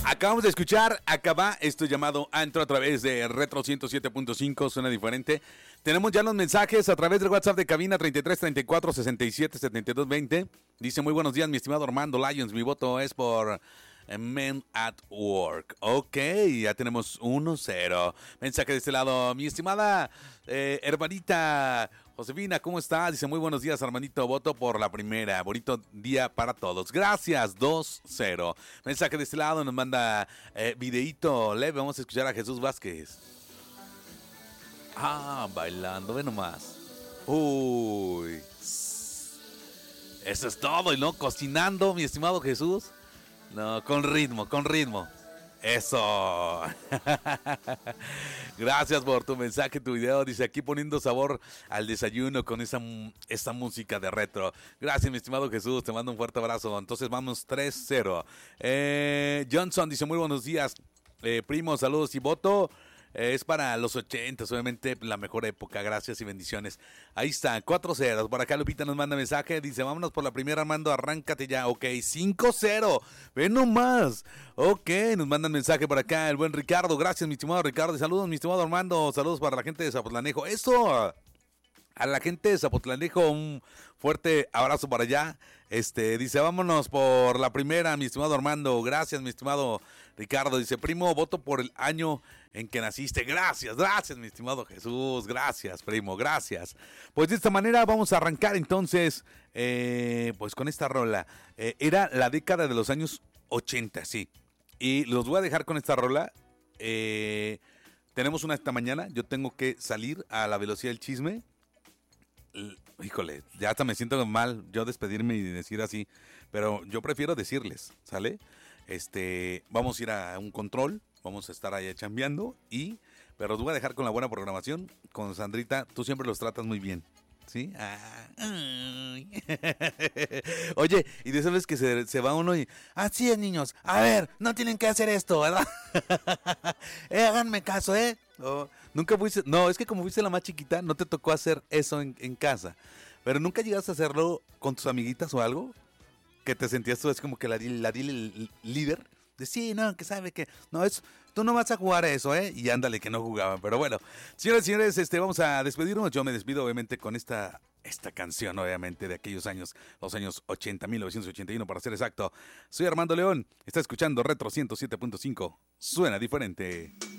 Acabamos de escuchar Acaba, esto llamado Antro a través de Retro 107.5, suena diferente. Tenemos ya los mensajes a través del WhatsApp de cabina 33 34 67 72 20. Dice, muy buenos días, mi estimado Armando Lyons, mi voto es por Men at Work. Ok, ya tenemos 1-0. Mensaje de este lado, mi estimada hermanita Josefina, ¿cómo está? Dice, muy buenos días, hermanito, voto por la primera. Bonito día para todos. Gracias, 2-0. Mensaje de este lado, nos manda videíto leve. Vamos a escuchar a Jesús Vázquez. Bailando, ve nomás. Uy. Eso es todo, y no cocinando, mi estimado Jesús. No, con ritmo, con ritmo. Eso. Gracias por tu mensaje, tu video. Dice, aquí poniendo sabor al desayuno con esa música de retro. Gracias, mi estimado Jesús. Te mando un fuerte abrazo. Entonces vamos 3-0. Johnson dice, muy buenos días. Primo, saludos y voto. Es para los 80, obviamente la mejor época, gracias y bendiciones. Ahí está, 4-0. Por acá Lupita nos manda mensaje, dice, vámonos por la primera, Armando, arráncate ya. Ok, 5-0, ven nomás. Ok, nos mandan mensaje por acá el buen Ricardo. Gracias, mi estimado Ricardo. Saludos, mi estimado Armando. Saludos para la gente de Zapotlanejo. ¡Eso! A la gente de Zapotlanejo, un fuerte abrazo para allá. Dice, vámonos por la primera, mi estimado Armando. Gracias, mi estimado Ricardo. Dice, primo, voto por el año en que naciste. Gracias, mi estimado Jesús. Gracias, primo, gracias. Pues de esta manera vamos a arrancar entonces, pues con esta rola. Era la década de los años 80, sí. Y los voy a dejar con esta rola. Tenemos una esta mañana. Yo tengo que salir a la velocidad del chisme. Híjole, ya hasta me siento mal yo despedirme y decir así, pero yo prefiero decirles, ¿sale? Vamos a ir a un control, vamos a estar allá chambeando pero os voy a dejar con la buena programación, con Sandrita, tú siempre los tratas muy bien, ¿sí? Oye, y de esas veces que se va uno y, así es, niños, a ver, no tienen que hacer esto, ¿verdad? Háganme caso, nunca fuiste, no, es que como fuiste la más chiquita, no te tocó hacer eso en casa, pero nunca llegaste a hacerlo con tus amiguitas o algo, que te sentías tú, es como que la líder, de sí, no, que sabe que, no, tú no vas a jugar a eso, y ándale que no jugaban, pero bueno, señoras y señores, vamos a despedirnos, yo me despido obviamente con esta canción, obviamente, de aquellos años, los años 80, 1981 para ser exacto. Soy Armando León, está escuchando Retro 107.5, suena diferente.